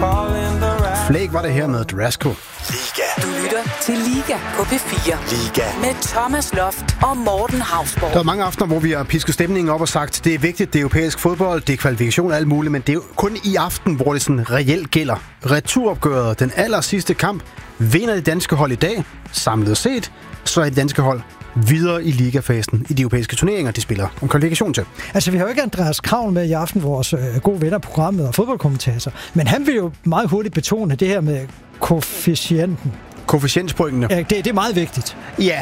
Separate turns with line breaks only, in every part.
Flake var det her med Drasko.
Liga.
Du lytter til Liga på P4.
Liga.
Med Thomas Loft og Morten Hausborg.
Der er mange aftener, hvor vi har pisket stemningen op og sagt, det er vigtigt, det er europæisk fodbold, det er kvalifikation og alt muligt, men det er jo kun i aften, hvor det sådan reelt gælder. Returopgøret, den aller sidste kamp, vinder det danske hold i dag, samlet set, så er det danske hold videre i ligafasen i de europæiske turneringer, de spiller om kvalifikation til.
Altså, vi har jo ikke Andreas Kravl med i aften, vores gode venner programmet og fodboldkommentator, men han vil jo meget hurtigt betone det her med koefficienten.
Koefficientspointene.
Ja, det er meget vigtigt.
Ja.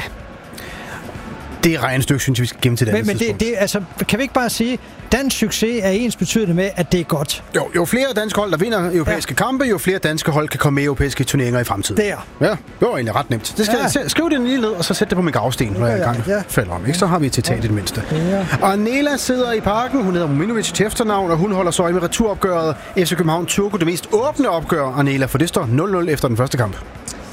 Det er regnestykke, synes jeg, vi skal gemme til det andet tidspunkt.
Men altså, kan vi ikke bare sige, dansk succes er ens betydende med, at det er godt?
Jo flere danske hold, der vinder europæiske kampe, jo flere danske hold kan komme med i europæiske turneringer i fremtiden.
Ja,
det var egentlig ret nemt. Det skal skriv det lige ned, og så sæt det på min gravsten, når jeg engang falder om. Ikke? Så har vi et citat i det mindste. Ja. Og Nela sidder i parken, hun hedder Mominovic til efternavn, og hun holder så øje med returopgøret. FC København Turku, det mest åbne opgør, og Nela, for det står 0-0 efter den første kamp.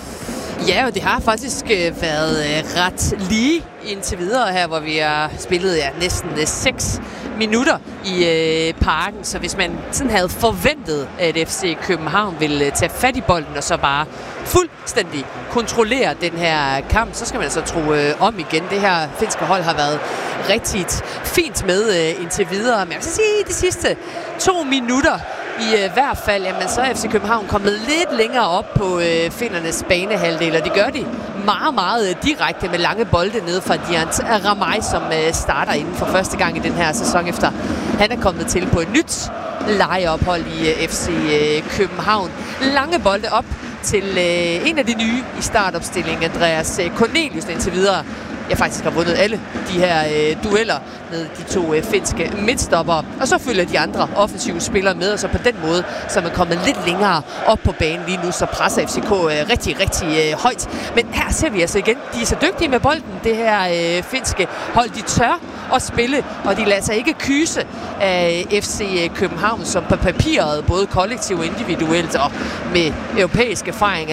Ja, og det har faktisk været ret lige indtil videre her, hvor vi har spillet næsten 6 minutter i parken. Så hvis man sådan havde forventet, at FC København ville tage fat i bolden og så bare fuldstændig kontrollere den her kamp, så skal man altså tro om igen. Det her finske hold har været rigtig fint med indtil videre. Men jeg vil sige, de sidste 2 minutter i hvert fald, jamen, så er FC København kommet lidt længere op på finnernes banehalvdel, og det gør de meget, meget direkte med lange bolde nede fra Dian Ramay, som starter inden for første gang i den her sæson, efter han er kommet til på et nyt lejeophold i FC København. Lange bolde op til en af de nye i startopstillingen, Andreas Cornelius, indtil videre. Jeg faktisk har vundet alle de her dueller med de 2 finske midtstoppere. Og så følger de andre offensive spillere med, og så på den måde, så er man kommet lidt længere op på banen lige nu, så presser FCK rigtig, rigtig højt. Men her ser vi altså igen, de er så dygtige med bolden, det her finske hold. De tør at spille, og de lader sig ikke kyse af FC København, som på papiret, både kollektivt og individuelt, og med europæisk erfaring, er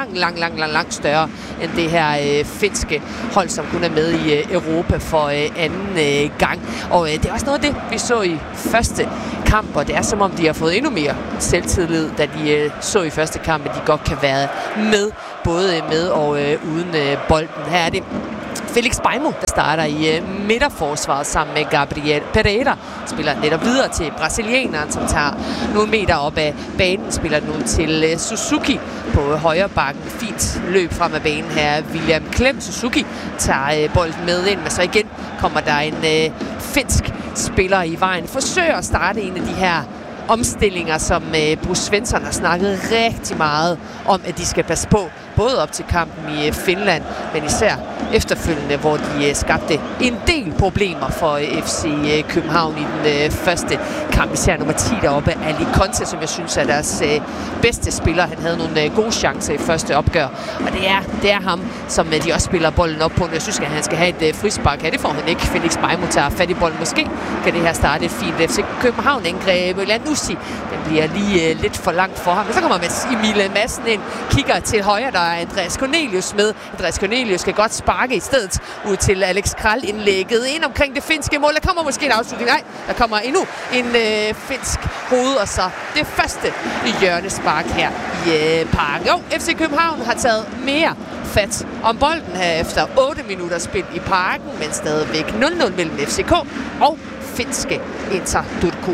langt større end det her finske hold, som kun er med i Europa for anden gang. Og det er også noget af det, vi så i første kamp, og det er som om, de har fået endnu mere selvtillid, da de så i første kamp, at de godt kan være med, både med og uden bolden. Her er det Felix Beimo, der starter i midterforsvaret sammen med Gabriel Pereira. Spiller netop videre til brasilianeren, som tager nogle meter op af banen. Spiller nu til Suzuki på højre bakken. Fint løb frem af banen her. William Klem Suzuki tager bolden med ind, men så igen kommer der en finsk spiller i vejen. Forsøger at starte en af de her omstillinger, som Bruce Svensson har snakket rigtig meget om, at de skal passe på, både op til kampen i Finland, men især efterfølgende, hvor de skabte en del problemer for FC København i den første kamp. Især nummer 10 deroppe, Ali Conte, som jeg synes er deres bedste spiller. Han havde nogle gode chancer i første opgør, og det er ham, som de også spiller bolden op på. Jeg synes, at han skal have et frispark. Ja, det får han ikke. Felix Beimo tager fat i bolden. Måske kan det her starte et fint FC København-angreb. Lanussi, den bliver lige lidt for langt for ham. Men så kommer Emil Madsen ind, kigger til højre, der er Andreas Cornelius med. Andreas Cornelius skal godt sparke i stedet ud til Alex Kral indlægget ind omkring det finske mål. Der kommer måske en afslutning. Nej, der kommer endnu en finsk hoved, og så det første hjørnespark her i parken. Jo, FC København har taget mere fat om bolden her efter 8 minutter spil i parken, men stadigvæk 0-0 mellem FCK og finske Inter Turku.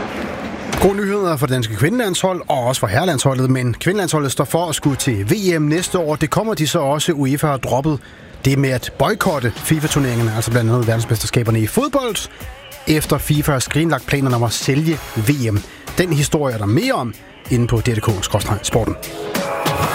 Gode nyheder for det danske kvindelandshold og også for herrelandsholdet, men kvindelandsholdet står for at skulle til VM næste år. Det kommer de så også. UEFA har droppet det med at boykotte FIFA-turneringerne, altså blandt andet verdensmesterskaberne i fodbold, efter FIFA har skrinlagt planerne om at sælge VM. Den historie er der mere om inde på DRDK/sporten.